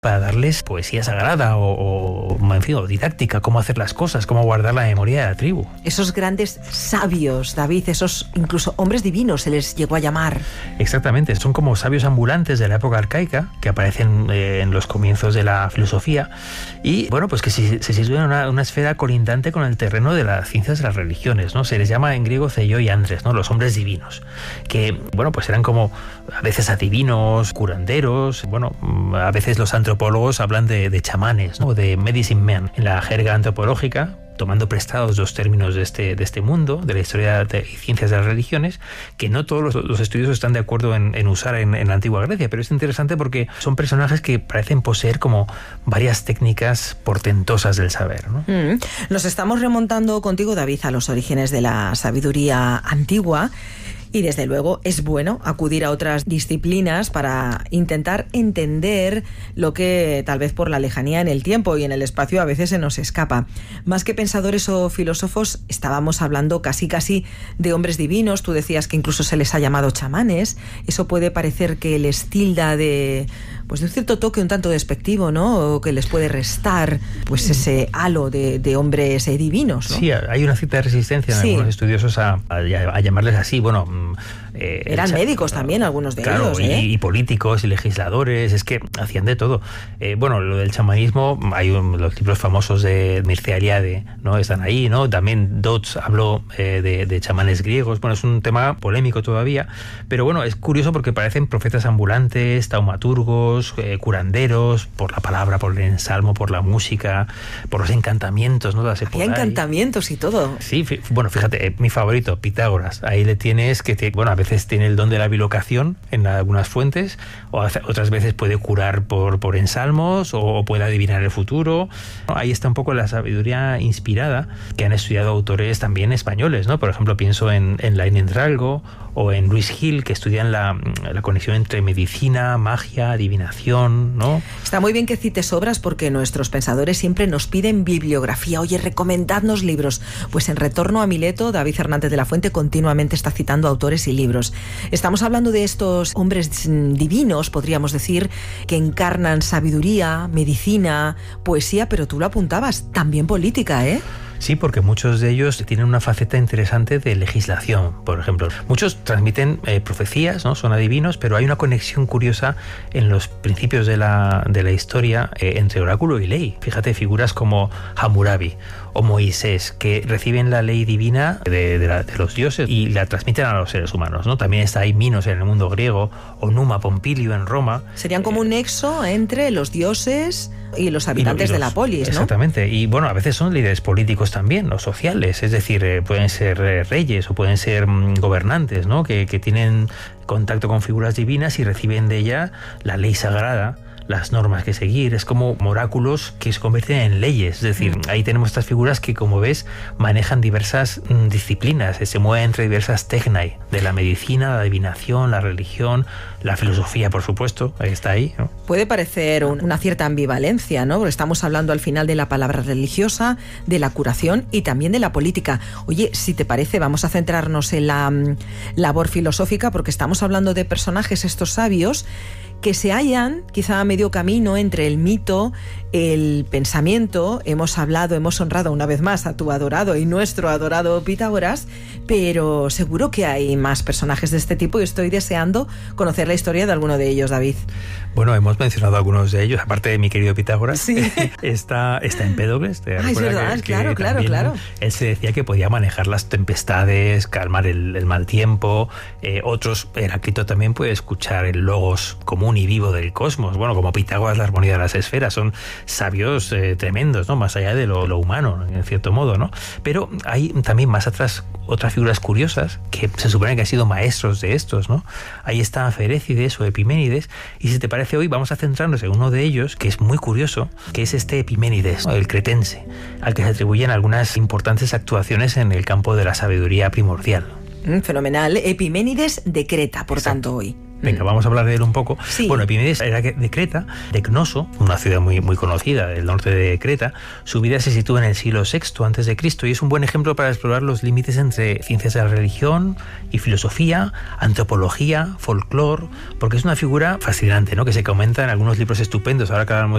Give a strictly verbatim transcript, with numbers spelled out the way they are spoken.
para darles poesía sagrada o, o, en fin, o didáctica, cómo hacer las cosas, cómo guardar la memoria de la tribu. Esos grandes sabios, David, esos incluso hombres divinos se les llegó a llamar. Exactamente, son como sabios ambulantes de la época arcaica que aparecen eh, en los comienzos de la filosofía y, bueno, pues que se, se sitúan en una, una esfera colindante con el terreno de las ciencias de las religiones, ¿no? Se les llama en griego Zeioi Andres, ¿no? Los hombres divinos, que, bueno, pues eran como a veces adivinos, curanderos, bueno, a veces los antropólogos antropólogos hablan de, de chamanes, ¿no? De medicine men en la jerga antropológica, tomando prestados los términos de este, de este mundo, de la historia de, y ciencias de las religiones, que no todos los, los estudiosos están de acuerdo en, en usar en, en la antigua Grecia, pero es interesante porque son personajes que parecen poseer como varias técnicas portentosas del saber, ¿no? Mm. Nos estamos remontando contigo, David, a los orígenes de la sabiduría antigua. Y desde luego es bueno acudir a otras disciplinas para intentar entender lo que tal vez por la lejanía en el tiempo y en el espacio a veces se nos escapa. Más que pensadores o filósofos, estábamos hablando casi casi de hombres divinos. Tú decías que incluso se les ha llamado chamanes. Eso puede parecer que les tilda de, pues de un cierto toque un tanto despectivo, ¿no? O que les puede restar pues ese halo de, de hombres eh, divinos, ¿no? Sí, hay una cierta resistencia en sí. algunos estudiosos a, a, a llamarles así. Bueno, Eh, Eran el, médicos también, algunos de claro, ellos. ¿eh? Y, y políticos y legisladores, es que hacían de todo. Eh, bueno, lo del chamanismo, hay un, los libros famosos de Mircea Eliade, ¿no? Están ahí, ¿no? También Dodds habló eh, de, de chamanes griegos. Bueno, es un tema polémico todavía, pero bueno, es curioso porque parecen profetas ambulantes, taumaturgos, eh, curanderos, por la palabra, por el ensalmo, por la música, por los encantamientos, ¿no? Había encantamientos y todo. Sí, bueno, fíjate, eh, mi favorito, Pitágoras. Ahí le tienes que, te, bueno, a veces tiene el don de la bilocación en algunas fuentes, o otras veces puede curar por, por ensalmos, o puede adivinar el futuro. Ahí está un poco la sabiduría inspirada que han estudiado autores también españoles, ¿no? Por ejemplo, pienso en, en Lain Entralgo o en Luis Gil, que estudian la, la conexión entre medicina, magia, adivinación, ¿no? Está muy bien que cites obras porque nuestros pensadores siempre nos piden bibliografía. Oye, recomendadnos libros. Pues en Retorno a Mileto, David Hernández de la Fuente continuamente está citando autores y libros. Estamos hablando de estos hombres divinos, podríamos decir, que encarnan sabiduría, medicina, poesía, pero tú lo apuntabas, también política, ¿eh? Sí, porque muchos de ellos tienen una faceta interesante de legislación, por ejemplo. Muchos transmiten eh, profecías, ¿no? Son adivinos, pero hay una conexión curiosa en los principios de la, de la historia eh, entre oráculo y ley. Fíjate, figuras como Hammurabi o Moisés, que reciben la ley divina de, de, la, de los dioses y la transmiten a los seres humanos, ¿no? También está ahí Minos en el mundo griego o Numa Pompilio en Roma. Serían como un nexo entre los dioses y los habitantes y los, de la polis, ¿no? Exactamente. Y bueno, a veces son líderes políticos también, o sociales, es decir, eh, pueden ser eh, reyes o pueden ser mm, gobernantes, ¿no? Que, que tienen contacto con figuras divinas y reciben de ella la ley sagrada, las normas que seguir. Es como oráculos que se convierten en leyes. Es decir, mm. ahí tenemos estas figuras que, como ves, manejan diversas mm, disciplinas, se mueven entre diversas technai, de la medicina, la adivinación, la religión, la filosofía, por supuesto, ahí está ahí, ¿no? Puede parecer un, una cierta ambivalencia, ¿no? Porque estamos hablando al final de la palabra religiosa, de la curación y también de la política. Oye, si te parece, vamos a centrarnos en la um, labor filosófica, porque estamos hablando de personajes, estos sabios, que se hallan quizá a medio camino entre el mito, el pensamiento. Hemos hablado, hemos honrado una vez más a tu adorado y nuestro adorado Pitágoras, pero seguro que hay más personajes de este tipo y estoy deseando conocer la historia de alguno de ellos, David. Bueno, hemos mencionado algunos de ellos, aparte de mi querido Pitágoras. Sí. está, está Empédocles. Ah, es verdad, que, claro, que claro, claro. Él se decía que podía manejar las tempestades, calmar el, el mal tiempo. Eh, otros, Heráclito también puede escuchar el logos común y vivo del cosmos. Bueno, como Pitágoras, la armonía de las esferas. Son sabios eh, tremendos, ¿no? Más allá de lo, lo humano, en cierto modo, ¿no? Pero hay también más atrás otras figuras curiosas que se supone que han sido maestros de estos, ¿no? Ahí está Ferécides o Epiménides, y si te parece hoy vamos a centrarnos en uno de ellos que es muy curioso, que es este Epiménides, ¿no? El cretense, al que se atribuyen algunas importantes actuaciones en el campo de la sabiduría primordial. Mm, fenomenal. Epiménides de Creta, por Exacto. tanto, hoy. Venga, vamos a hablar de él un poco. Sí. Bueno, Epimenides era de Creta, de Cnoso, una ciudad muy, muy conocida del norte de Creta. Su vida se sitúa en el siglo sexto antes de Cristo y es un buen ejemplo para explorar los límites entre ciencias de la religión y filosofía, antropología, folclore, porque es una figura fascinante, ¿no? Que se comenta en algunos libros estupendos. Ahora que hablamos